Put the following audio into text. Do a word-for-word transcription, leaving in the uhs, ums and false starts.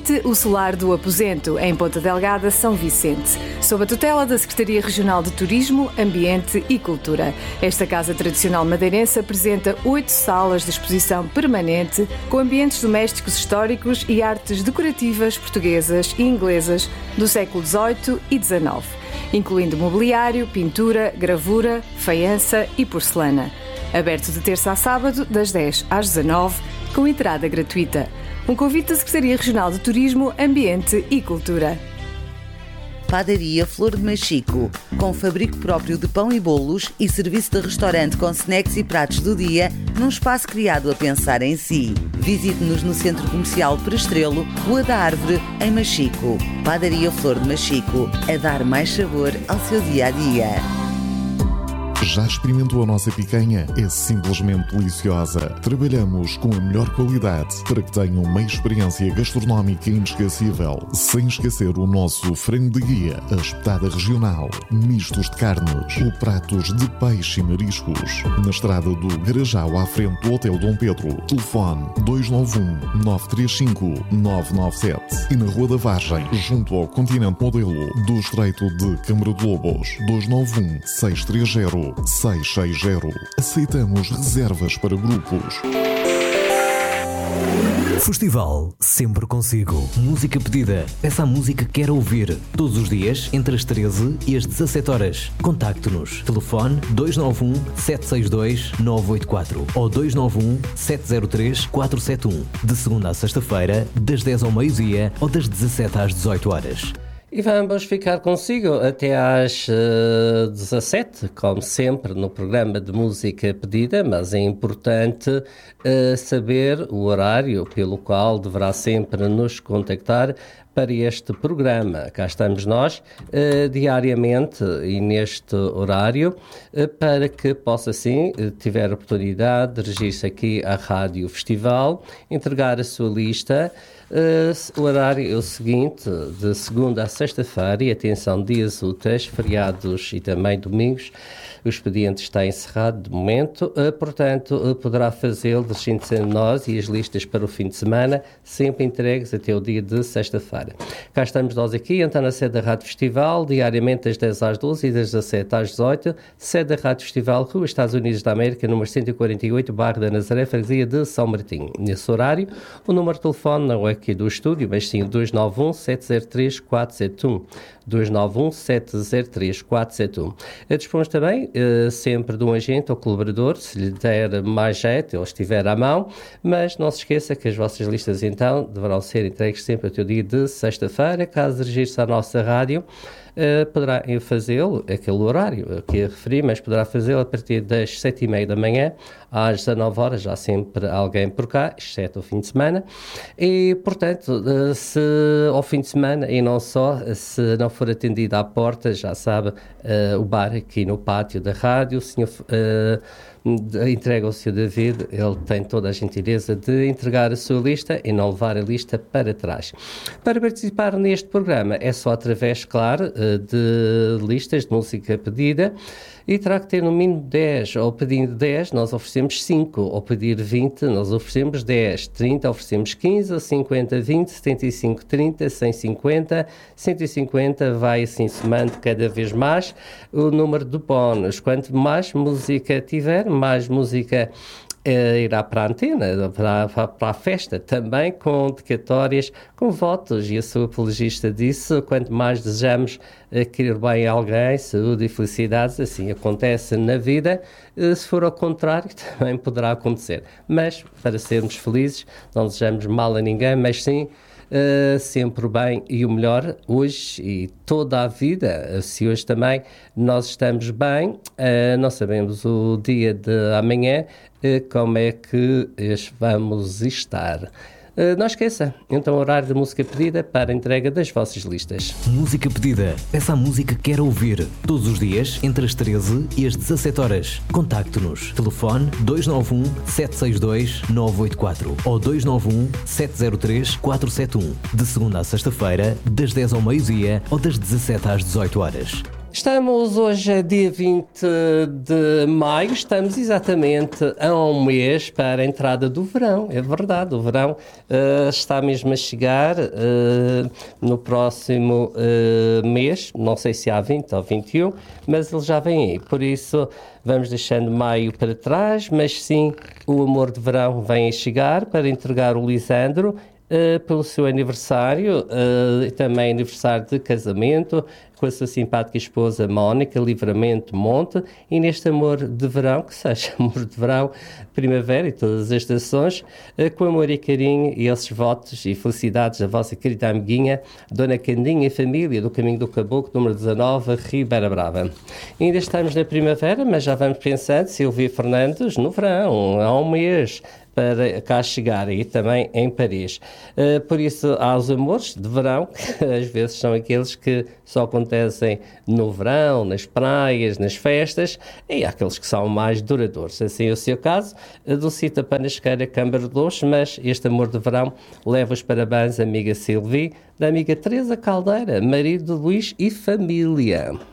Visite o Solar do Aposento, em Ponta Delgada, São Vicente, sob a tutela da Secretaria Regional de Turismo, Ambiente e Cultura. Esta casa tradicional madeirense apresenta oito salas de exposição permanente com ambientes domésticos históricos e artes decorativas portuguesas e inglesas do século dezoito e dezenove, incluindo mobiliário, pintura, gravura, faiança e porcelana. Aberto de terça a sábado, das dez às dezanove, com entrada gratuita. Um convite da Secretaria Regional de Turismo, Ambiente e Cultura. Padaria Flor de Machico, com fabrico próprio de pão e bolos e serviço de restaurante com snacks e pratos do dia, num espaço criado a pensar em si. Visite-nos no Centro Comercial Prestrelo, Rua da Árvore, em Machico. Padaria Flor de Machico, a dar mais sabor ao seu dia-a-dia. Já experimentou a nossa picanha? É simplesmente deliciosa. Trabalhamos com a melhor qualidade para que tenham uma experiência gastronómica inesquecível. Sem esquecer o nosso frango de guia, a espetada regional, mistos de carnes ou pratos de peixe e mariscos. Na estrada do Garajal, à frente do Hotel Dom Pedro. Telefone dois nove um, nove três cinco, nove nove sete. E na Rua da Vargem, junto ao Continente Modelo do Estreito de Câmara de Lobos. dois nove um, seis três zero, seis seis zero. Aceitamos reservas para grupos. Festival sempre consigo. Música pedida. Essa música que quer ouvir. Todos os dias, entre as treze e as dezassete horas. Contacte-nos. Telefone dois nove um, sete seis dois, nove oito quatro ou dois nove um, sete zero três, quatro sete um. De segunda a sexta-feira, das dez ao meio-dia ou das dezassete às dezoito horas. E vamos ficar consigo até às uh, dezassete, como sempre, no programa de música pedida, mas é importante uh, saber o horário pelo qual deverá sempre nos contactar para este programa. Cá estamos nós, uh, diariamente e neste horário, uh, para que possa, sim, uh, tiver a oportunidade de registrar-se aqui à Rádio Festival, entregar a sua lista. Uh, o horário é o seguinte, de segunda a sexta-feira, e atenção, dias úteis, feriados e também domingos, o expediente está encerrado de momento, uh, portanto, uh, poderá fazê-lo dirigindo-se a nós e as listas para o fim de semana, sempre entregues até o dia de sexta-feira. Cá estamos nós aqui, então na sede da Rádio Festival, diariamente das dez às doze e das dezassete às dezoito, sede da Rádio Festival, Rua Estados Unidos da América, número cento e quarenta e oito, bairro da Nazaré, freguesia de São Martinho. Nesse horário, o número de telefone não é aqui do estúdio, mas sim dois nove um, sete zero três, quatro sete um. dois nove um, sete zero três, quatro sete um. Dispomos também uh, sempre de um agente ou colaborador, se lhe der mais jeito, ele estiver à mão, mas não se esqueça que as vossas listas então deverão ser entregues sempre até o dia de sexta-feira. Caso dirigir-se à nossa rádio, Uh, poderá fazê-lo, aquele horário que referi, mas poderá fazê-lo a partir das sete e meia da manhã às dezanove horas, já sempre alguém por cá, exceto o fim de semana, e portanto, uh, se ao fim de semana e não só, se não for atendido à porta, já sabe, uh, o bar aqui no pátio da rádio, o senhor uh, entrega ao senhor David, ele tem toda a gentileza de entregar a sua lista e não levar a lista para trás. Para participar neste programa é só através, claro, de listas de música pedida, e terá que ter no mínimo dez, ou pedindo dez, nós oferecemos cinco, ou pedir vinte, nós oferecemos dez, trinta, oferecemos quinze, cinquenta, vinte, setenta e cinco, trinta, cento e cinquenta, cento e cinquenta, vai assim somando cada vez mais o número de bónus. Quanto mais música tiver, mais música Uh, irá para a antena, para, para, para a festa, também com dedicatórias, com votos, e a sua apologista disse, quanto mais desejamos uh, querer bem a alguém, saúde e felicidades, assim acontece na vida, uh, se for ao contrário, também poderá acontecer, mas para sermos felizes, não desejamos mal a ninguém, mas sim Uh, sempre o bem e o melhor hoje e toda a vida. Se hoje também nós estamos bem, uh, não sabemos o dia de amanhã, uh, como é que vamos estar. Uh, não esqueça, então, o horário de música pedida para a entrega das vossas listas. Música pedida. Essa música quer ouvir. Todos os dias, entre as treze e as dezassete horas. Contacte-nos. Telefone dois nove um, sete seis dois, nove oito quatro ou dois nove um, sete zero três, quatro sete um. De segunda a sexta-feira, das dez ao meio-dia ou das dezassete às dezoito horas. Estamos hoje a dia vinte de maio, estamos exatamente a um mês para a entrada do verão, é verdade, o verão uh, está mesmo a chegar uh, no próximo uh, mês, não sei se há vinte ou vinte e um, mas ele já vem aí, por isso vamos deixando maio para trás, mas sim, o amor de verão vem a chegar para entregar o Lisandro uh, pelo seu aniversário uh, e também aniversário de casamento, com a sua simpática esposa Mónica Livramento Monte, e neste amor de verão, que seja amor de verão, primavera e todas as estações, com amor e carinho e esses votos e felicidades da vossa querida amiguinha, Dona Candinha e família do Caminho do Caboclo, número dezanove, Ribeira Brava. Ainda estamos na primavera, mas já vamos pensando, Silvia Fernandes, no verão, há um mês, para cá chegar, e também em Paris. Uh, por isso, há os amores de verão, que às vezes são aqueles que só acontecem no verão, nas praias, nas festas, e há aqueles que são mais duradouros. Assim é o seu caso, a Dulcita Panasqueira Câmara de Luz, mas este amor de verão leva os parabéns à amiga Silvia, da amiga Teresa Caldeira, marido de Luís e família.